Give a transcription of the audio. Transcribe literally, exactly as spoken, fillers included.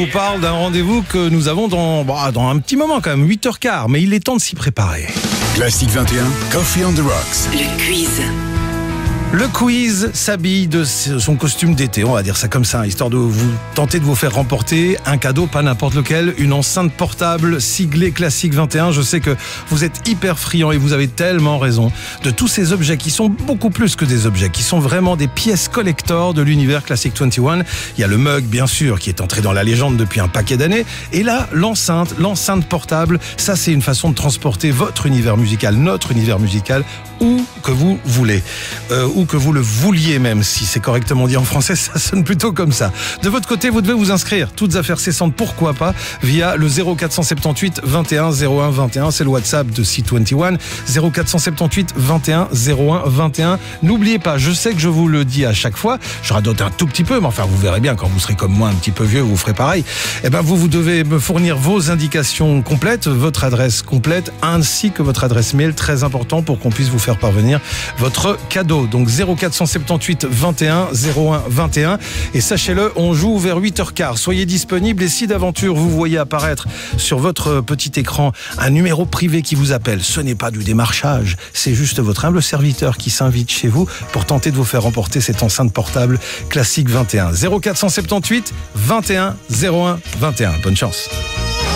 Je vous parle d'un rendez-vous que nous avons dans, bah, dans un petit moment quand même, huit heures quinze, mais il est temps de s'y préparer. Classique vingt et un, Coffee on the Rocks. Le quiz. Le quiz s'habille de son costume d'été, on va dire ça comme ça, histoire de vous tenter de vous faire remporter un cadeau, pas n'importe lequel, une enceinte portable siglée Classique vingt et un. Je sais que vous êtes hyper friand et vous avez tellement raison de tous ces objets qui sont beaucoup plus que des objets, qui sont vraiment des pièces collector de l'univers Classic vingt et un. Il y a le mug, bien sûr, qui est entré dans la légende depuis un paquet d'années. Et là, l'enceinte, l'enceinte portable, ça c'est une façon de transporter votre univers musical, notre univers musical, où que vous voulez. Euh, ou que vous le vouliez même, si c'est correctement dit en français, ça sonne plutôt comme ça. De votre côté, vous devez vous inscrire, toutes affaires cessantes, pourquoi pas, via le zéro quatre cent soixante-dix-huit vingt et un zéro un vingt et un, c'est le WhatsApp de C vingt et un, zéro quatre cent soixante-dix-huit vingt et un zéro un vingt et un. N'oubliez pas, je sais que je vous le dis à chaque fois, je radote un tout petit peu, mais enfin vous verrez bien, quand vous serez comme moi un petit peu vieux, vous ferez pareil. Eh ben vous, vous devez me fournir vos indications complètes, votre adresse complète, ainsi que votre adresse mail, très important pour qu'on puisse vous faire parvenir votre cadeau. Donc zéro quatre cent soixante-dix-huit vingt et un zéro un vingt et un. Et sachez-le, on joue vers huit heures quinze. Soyez disponibles et si d'aventure vous voyez apparaître sur votre petit écran un numéro privé qui vous appelle, ce n'est pas du démarchage, c'est juste votre humble serviteur qui s'invite chez vous pour tenter de vous faire remporter cette enceinte portable Classique vingt et un. zéro quatre cent soixante-dix-huit vingt et un zéro un vingt et un. Bonne chance.